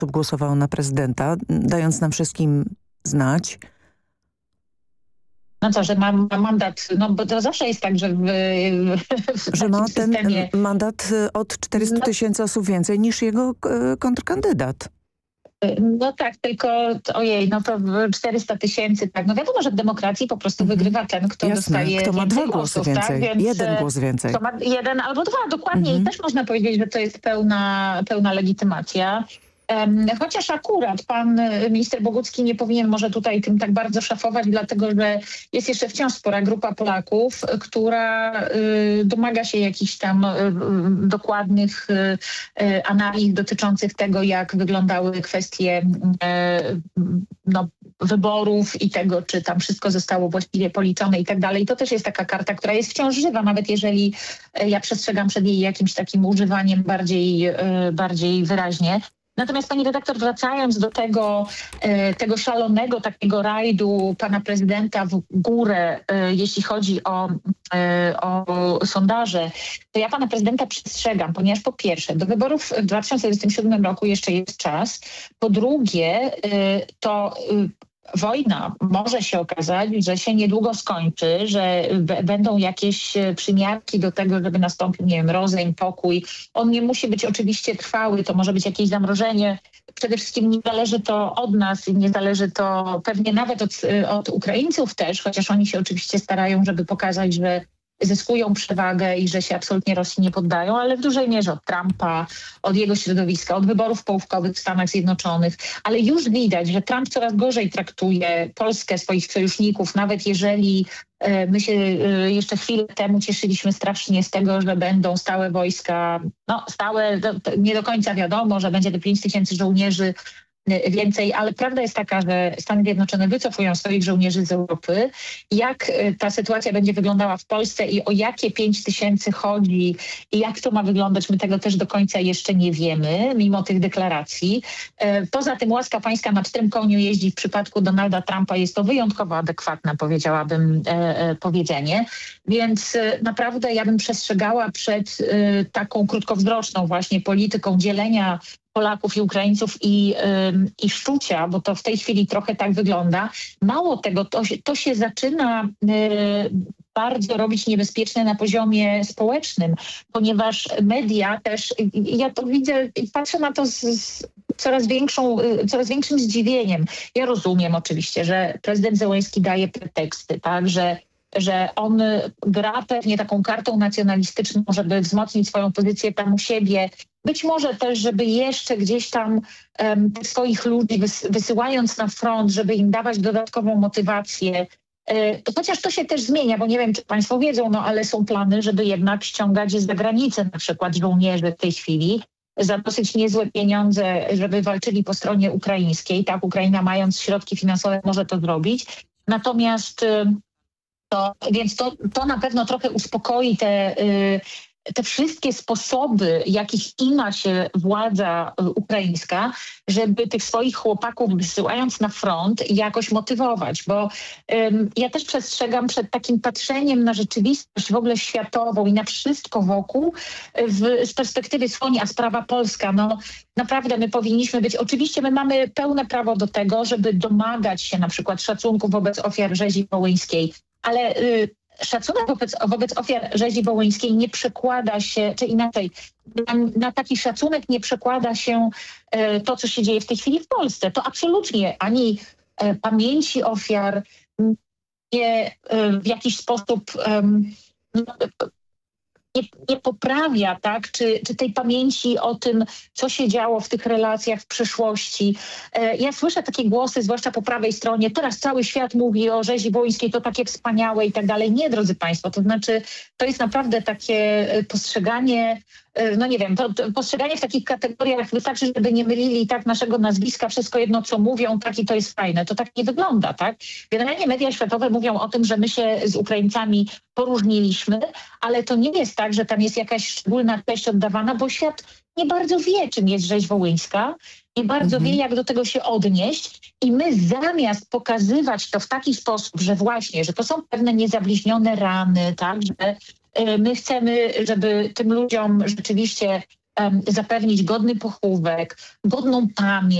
osób głosowało na prezydenta, dając nam wszystkim znać. No co, że ma mandat, no bo to zawsze jest tak, że w że ma ten systemie... mandat od 400 000 osób więcej niż jego kontrkandydat. No tak, tylko ojej, no to 400 000, tak. No wiadomo, że w demokracji po prostu wygrywa ten, kto dostaje kto ma więcej 2 głosy głosów, więcej, tak? Więc, jeden głos więcej. kto ma 1 albo 2, dokładnie. I też można powiedzieć, że to jest pełna legitymacja. Chociaż akurat pan minister Bogucki nie powinien może tutaj tym tak bardzo szafować, dlatego że jest jeszcze wciąż spora grupa Polaków, która domaga się jakichś tam dokładnych analiz dotyczących tego, jak wyglądały kwestie wyborów i tego, czy tam wszystko zostało właściwie policzone i tak dalej. To też jest taka karta, która jest wciąż żywa, nawet jeżeli ja przestrzegam przed jej jakimś takim używaniem bardziej wyraźnie. Natomiast pani redaktor, wracając do tego szalonego takiego rajdu pana prezydenta w górę, jeśli chodzi o sondaże, to ja pana prezydenta przestrzegam, ponieważ po pierwsze, do wyborów w 2027 roku jeszcze jest czas. Po drugie, to wojna może się okazać, że się niedługo skończy, że będą jakieś przymiarki do tego, żeby nastąpił, nie wiem, rozejm, pokój. On nie musi być oczywiście trwały, to może być jakieś zamrożenie. Przede wszystkim nie zależy to od nas i nie zależy to pewnie nawet od Ukraińców też, chociaż oni się oczywiście starają, żeby pokazać, że zyskują przewagę i że się absolutnie Rosji nie poddają, ale w dużej mierze od Trumpa, od jego środowiska, od wyborów połówkowych w Stanach Zjednoczonych. Ale już widać, że Trump coraz gorzej traktuje Polskę, swoich sojuszników, nawet jeżeli my się jeszcze chwilę temu cieszyliśmy strasznie z tego, że będą stałe wojska, stałe, nie do końca wiadomo, że będzie do 5 000 żołnierzy więcej, ale prawda jest taka, że Stany Zjednoczone wycofują swoich żołnierzy z Europy. Jak ta sytuacja będzie wyglądała w Polsce i o jakie 5 000 chodzi i jak to ma wyglądać, my tego też do końca jeszcze nie wiemy, mimo tych deklaracji. Poza tym łaska pańska na pstrym koniu jeździ w przypadku Donalda Trumpa jest to wyjątkowo adekwatne, powiedziałabym, powiedzenie. Więc naprawdę ja bym przestrzegała przed taką krótkowzroczną właśnie polityką dzielenia Polaków i Ukraińców i szczucia, bo to w tej chwili trochę tak wygląda. Mało tego, to się zaczyna bardzo robić niebezpieczne na poziomie społecznym, ponieważ media też, ja to widzę i patrzę na to z coraz większym zdziwieniem. Ja rozumiem oczywiście, że prezydent Zełenski daje preteksty, tak, że on gra pewnie taką kartą nacjonalistyczną, żeby wzmocnić swoją pozycję tam u siebie. Być może też, żeby jeszcze gdzieś tam swoich ludzi wysyłając na front, żeby im dawać dodatkową motywację. Chociaż to się też zmienia, bo nie wiem, czy państwo wiedzą, ale są plany, żeby jednak ściągać z zagranicy na przykład żołnierzy w tej chwili za dosyć niezłe pieniądze, żeby walczyli po stronie ukraińskiej. Tak, Ukraina mając środki finansowe może to zrobić. Natomiast to na pewno trochę uspokoi te wszystkie sposoby, jakich ima się władza ukraińska, żeby tych swoich chłopaków wysyłając na front jakoś motywować, bo ja też przestrzegam przed takim patrzeniem na rzeczywistość w ogóle światową i na wszystko wokół z perspektywy słoni, a sprawa polska, naprawdę my powinniśmy być, oczywiście my mamy pełne prawo do tego, żeby domagać się na przykład szacunku wobec ofiar rzezi wołyńskiej, ale szacunek wobec ofiar rzezi wołyńskiej nie przekłada się, czy inaczej, na taki szacunek nie przekłada się to, co się dzieje w tej chwili w Polsce. To absolutnie ani pamięci ofiar nie w jakiś sposób nie poprawia, tak, czy tej pamięci o tym, co się działo w tych relacjach w przeszłości. Ja słyszę takie głosy, zwłaszcza po prawej stronie, teraz cały świat mówi o rzezi wołyńskiej, to takie wspaniałe i tak dalej. Nie, drodzy państwo, to znaczy to jest naprawdę takie postrzeganie, nie wiem, postrzeganie w takich kategoriach, wystarczy, żeby nie mylili tak naszego nazwiska, wszystko jedno, co mówią, tak i to jest fajne. To tak nie wygląda, tak? Generalnie media światowe mówią o tym, że my się z Ukraińcami poróżniliśmy, ale to nie jest tak, że tam jest jakaś szczególna cześć oddawana, bo świat nie bardzo wie, czym jest rzeź wołyńska, nie bardzo wie, jak do tego się odnieść i my zamiast pokazywać to w taki sposób, że właśnie, że to są pewne niezabliźnione rany, tak, że my chcemy, żeby tym ludziom rzeczywiście zapewnić godny pochówek, godną pamięć,